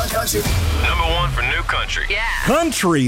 country. Number one for new country. Yeah. Country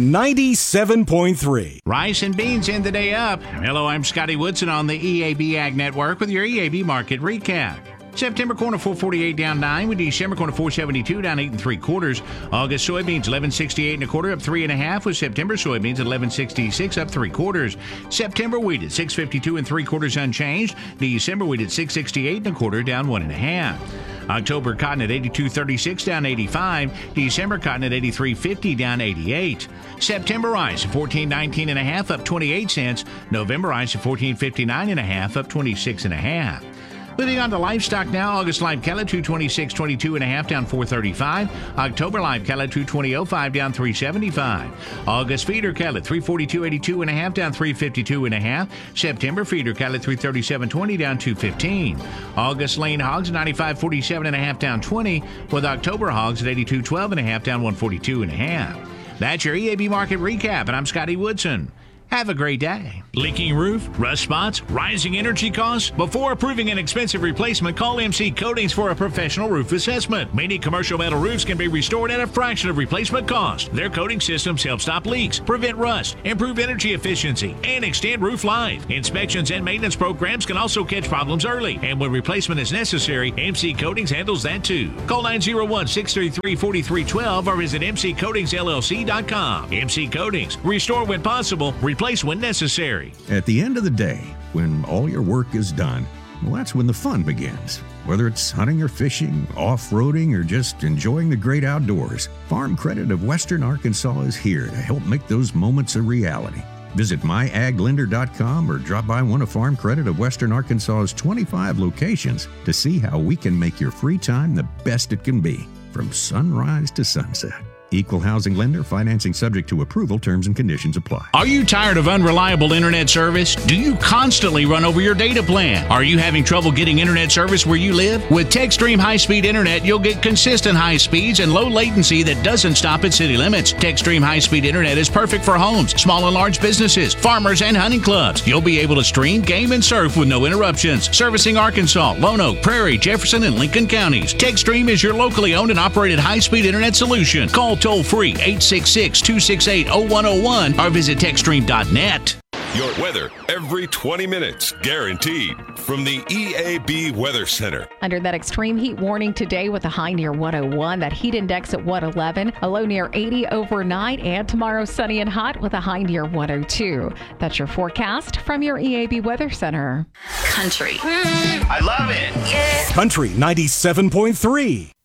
97.3. Rice and beans end the day up. Hello, I'm Scotty Woodson on the EAB Ag Network with your EAB market recap. September corn at 448 down 9, with December corn at 472 down 8 3/4. August soybeans 1168 1/4 up 3 1/2, with September soybeans at 1166 up 3/4. September wheat at 652 3/4 unchanged. December wheat at 668 1/4 down 1 1/2. October cotton at 82.36 down 85. December cotton at 83.50 down 88. September rice at 14.19 1/2 up 28 cents. November rice at 14.59 1/2 up 26 1/2. Moving on to livestock now. August live cattle 226.22 1/2 down 435. October live cattle 220.05 down 375. August feeder cattle 342.82 1/2 down 352 1/2. September feeder cattle 337.20 down 215. August lean hogs 95.47 1/2 down 20, with October hogs at 82.12 1/2 down 142 1/2. That's your EAB market recap, and I'm Scotty Woodson. Have a great day. Leaking roof, rust spots, rising energy costs? Before approving an expensive replacement, call MC Coatings for a professional roof assessment. Many commercial metal roofs can be restored at a fraction of replacement cost. Their coating systems help stop leaks, prevent rust, improve energy efficiency, and extend roof life. Inspections and maintenance programs can also catch problems early, and when replacement is necessary, MC Coatings handles that too. Call 901-633-4312 or visit mccoatingsllc.com. MC Coatings. Restore when possible, replace when necessary. At the end of the day, when all your work is done, well, that's when the fun begins. Whether it's hunting or fishing, off-roading, or just enjoying the great outdoors, Farm Credit of Western Arkansas is here to help make those moments a reality. Visit myaglender.com or drop by one of Farm Credit of Western Arkansas's 25 locations to see how we can make your free time the best it can be, from sunrise to sunset. Equal housing lender. Financing subject to approval. Terms and conditions apply. Are you tired of unreliable internet service? Do you constantly run over your data plan? Are you having trouble getting internet service where you live? With TechStream High-Speed Internet, you'll get consistent high speeds and low latency that doesn't stop at city limits. TechStream High-Speed Internet is perfect for homes, small and large businesses, farmers, and hunting clubs. You'll be able to stream, game, and surf with no interruptions. Servicing Arkansas, Lone Oak, Prairie, Jefferson, and Lincoln counties. TechStream is your locally owned and operated high-speed internet solution. Call toll-free 866-268-0101 or visit techstream.net. Your weather every 20 minutes, guaranteed, from the EAB Weather Center. Under that extreme heat warning today with a high near 101, that heat index at 111, a low near 80 overnight, and tomorrow sunny and hot with a high near 102. That's your forecast from your EAB Weather Center. Country. I love it. Yeah. Country 97.3.